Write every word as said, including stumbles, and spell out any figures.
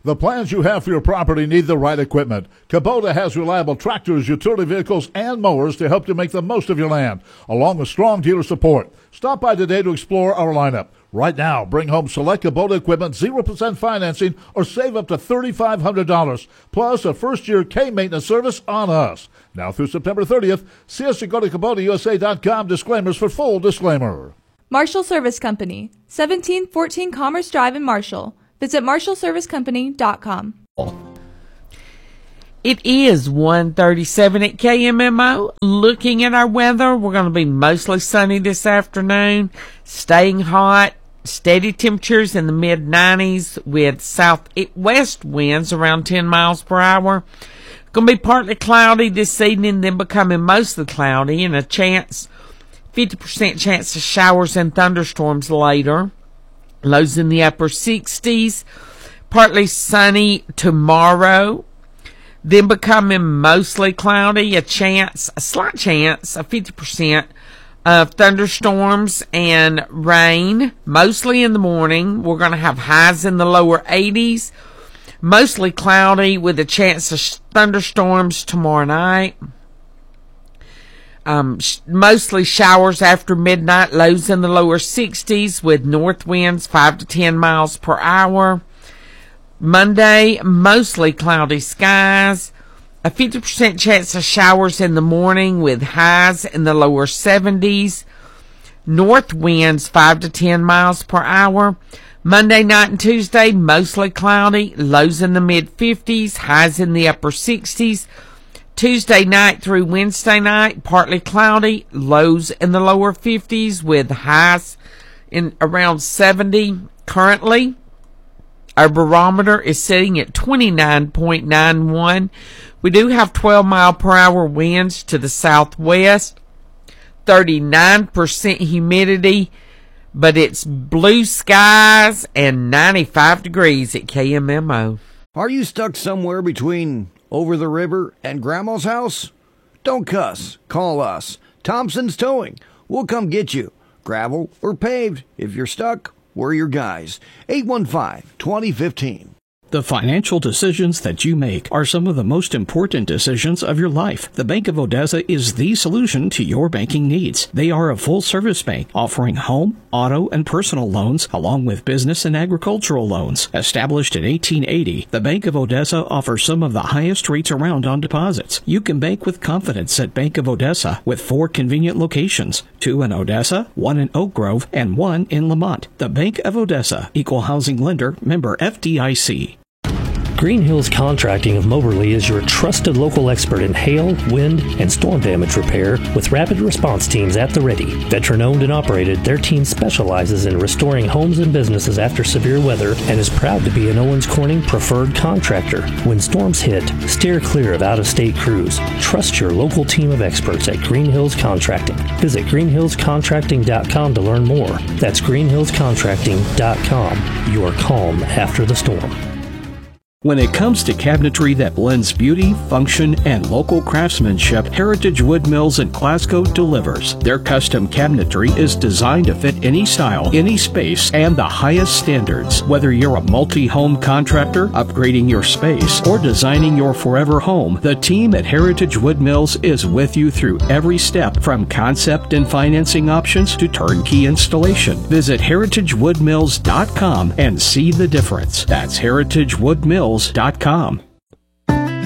The plans you have for your property need the right equipment. Kubota has reliable tractors, utility vehicles, and mowers to help you make the most of your land, along with strong dealer support. Stop by today to explore our lineup. Right now, bring home select Kubota equipment, zero percent financing, or save up to three thousand five hundred dollars, plus a first-year K-maintenance service on us. Now through September thirtieth, see us at go to Kubota U S A dot com. Disclaimers for full disclaimer. Marshall Service Company, seventeen fourteen Commerce Drive in Marshall. Visit marshall service company dot com. It is one thirty-seven at K M M O. Looking at our weather, we're going to be mostly sunny this afternoon, staying hot, steady temperatures in the mid nineties with southwest winds around ten miles per hour. Going to be partly cloudy this evening, then becoming mostly cloudy, and a chance, fifty percent chance of showers and thunderstorms later. Lows in the upper sixties. Partly sunny tomorrow, then becoming mostly cloudy, a chance, a slight chance, a fifty percent of thunderstorms and rain, mostly in the morning. We're going to have highs in the lower eighties, mostly cloudy with a chance of thunderstorms tomorrow night. Um, sh- mostly showers after midnight, lows in the lower sixties with north winds five to ten miles per hour. Monday, mostly cloudy skies, a fifty percent chance of showers in the morning with highs in the lower seventies. North winds five to ten miles per hour. Monday night and Tuesday, mostly cloudy, lows in the mid fifties, highs in the upper sixties. Tuesday night through Wednesday night, partly cloudy, lows in the lower fifties with highs in around seventy. Currently, our barometer is sitting at twenty-nine point nine one. We do have twelve mile per hour winds to the southwest, thirty-nine percent humidity, but it's blue skies and ninety-five degrees at K M M O. Are you stuck somewhere between over the river and Grandma's house? Don't cuss. Call us. Thompson's Towing. We'll come get you. Gravel or paved. If you're stuck, we're your guys. eight one five, two zero one five. The financial decisions that you make are some of the most important decisions of your life. The Bank of Odessa is the solution to your banking needs. They are a full-service bank offering home, auto, and personal loans, along with business and agricultural loans. Established in eighteen eighty, the Bank of Odessa offers some of the highest rates around on deposits. You can bank with confidence at Bank of Odessa with four convenient locations, two in Odessa, one in Oak Grove, and one in Lamont. The Bank of Odessa, Equal Housing Lender, member F D I C. Green Hills Contracting of Moberly is your trusted local expert in hail, wind, and storm damage repair with rapid response teams at the ready. Veteran-owned and operated, their team specializes in restoring homes and businesses after severe weather and is proud to be an Owens Corning preferred contractor. When storms hit, steer clear of out-of-state crews. Trust your local team of experts at Green Hills Contracting. Visit green hills contracting dot com to learn more. That's green hills contracting dot com. Your calm after the storm. When it comes to cabinetry that blends beauty, function, and local craftsmanship, Heritage Wood Mills in Glasgow delivers. Their custom cabinetry is designed to fit any style, any space, and the highest standards. Whether you're a multi-home contractor, upgrading your space, or designing your forever home, the team at Heritage Wood Mills is with you through every step, from concept and financing options to turnkey installation. Visit heritage wood mills dot com and see the difference. That's heritage wood mills dot com.